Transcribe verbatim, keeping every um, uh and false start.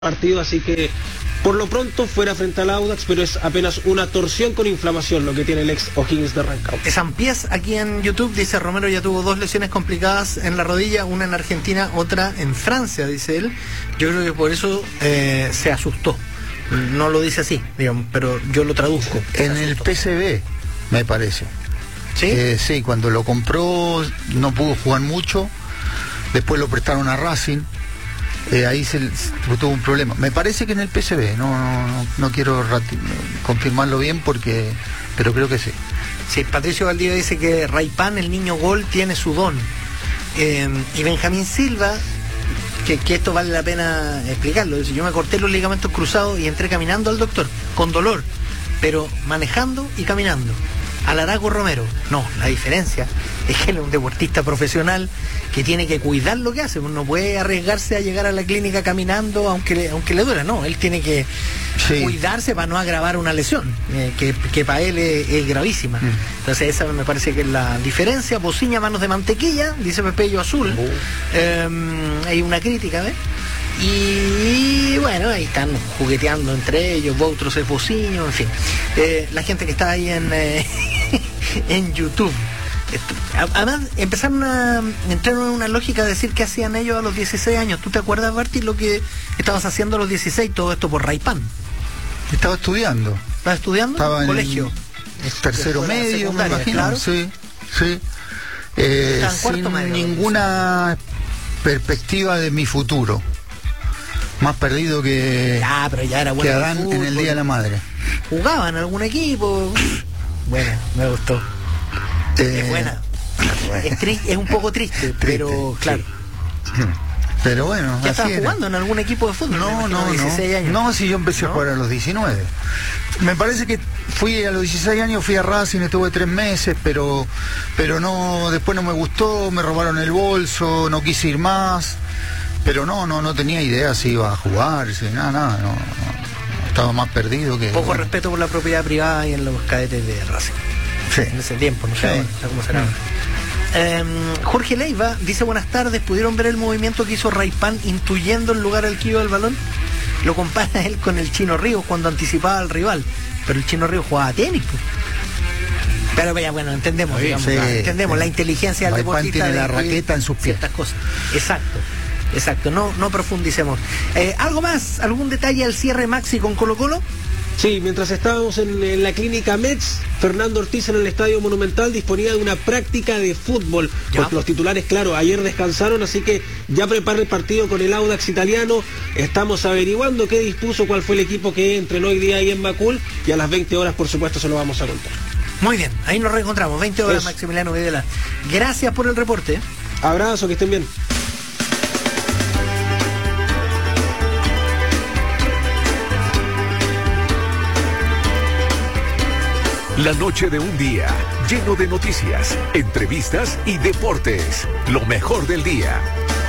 partido, así que por lo pronto fuera frente al Audax, pero es apenas una torsión con inflamación lo que tiene el ex O'Higgins de Rancagua. Sampiés aquí en YouTube dice: Romero ya tuvo dos lesiones complicadas en la rodilla, una en Argentina, otra en Francia, dice él. Yo creo que por eso eh, se asustó. No lo dice así, digamos, pero yo lo traduzco. En el P S V, me parece. ¿Sí? Eh, sí, cuando lo compró no pudo jugar mucho, después lo prestaron a Racing. Eh, ahí se, se tuvo un problema. Me parece que en el P S V, no, no, no, no quiero rati- confirmarlo bien porque, pero creo que sí. Sí, Patricio Valdivia dice que Raypan, el niño gol, tiene su don. Eh, y Benjamín Silva, que, que esto vale la pena explicarlo, dice: yo me corté los ligamentos cruzados y entré caminando al doctor, con dolor, pero manejando y caminando. Alaraco Romero, no, la diferencia es que él es un deportista profesional que tiene que cuidar lo que hace, no puede arriesgarse a llegar a la clínica caminando aunque le, aunque le duela, no, él tiene que sí. cuidarse para no agravar una lesión, eh, que, que para él es, es gravísima. Mm. Entonces esa me parece que es la diferencia. Bociña, manos de mantequilla, dice Pepello Azul. Oh. Eh, hay una crítica, ¿ves? Y bueno, ahí están jugueteando entre ellos, Boutros es Bociño, en fin. Eh, la gente que está ahí en, eh, en YouTube. Además, empezaron a entrar en una lógica de decir qué hacían ellos a los dieciséis años. ¿Tú te acuerdas, Barty, lo que estabas haciendo a los dieciséis? Todo esto por Raypan. Estaba estudiando. ¿Estabas estudiando? Estaba en colegio. Tercero medio, me imagino. Claro. Sí, sí. Eh, sin medio, ninguna perspectiva de mi futuro. Más perdido que, ya, pero ya era bueno que Adán fútbol, en el Día de la Madre. ¿Jugaban en algún equipo? Bueno, me gustó. Eh, es buena. Bueno. Es, tri- es un poco triste, triste pero claro. Sí. Pero bueno, ¿ya así estabas era. jugando en algún equipo de fútbol? No, no, dieciséis no. años. No, si yo empecé ¿No? a jugar a los diecinueve. Me parece que fui a los dieciséis años, fui a Racing, estuve tres meses, pero pero no, después no me gustó, me robaron el bolso, no quise ir más. Pero no, no, no tenía idea si iba a jugar, si nada, nada, no, no, estaba más perdido que... Poco bueno. respeto por la propiedad privada y en los cadetes de Racing. Sí. En ese tiempo, no sé, Sí. no sé cómo será. Eh, Jorge Leiva dice: buenas tardes, ¿pudieron ver el movimiento que hizo Raypan intuyendo el lugar al que iba el balón? Lo compara él con el Chino Ríos cuando anticipaba al rival, pero el Chino Ríos jugaba tenis, pues. Pero vaya, bueno, entendemos, Sí, digamos, sí, entendemos sí. la inteligencia del Raypan deportista. tiene de la raqueta en sus pies. Ciertas cosas. Exacto. Exacto, no, no profundicemos. Eh, ¿Algo más? ¿Algún detalle al cierre, Maxi, con Colo Colo? Sí, mientras estábamos en, en la clínica Mets, Fernando Ortiz en el Estadio Monumental disponía de una práctica de fútbol. ¿Ya? Pues los titulares, claro, ayer descansaron, así que ya prepara el partido con el Audax italiano. Estamos averiguando qué dispuso, cuál fue el equipo que entrenó hoy día ahí en Macul, y a las veinte horas, por supuesto, se lo vamos a contar. Muy bien, ahí nos reencontramos, veinte horas, Eso. Maximiliano Videla. Gracias por el reporte. Abrazo, que estén bien. La noche de un día, lleno de noticias, entrevistas y deportes. Lo mejor del día.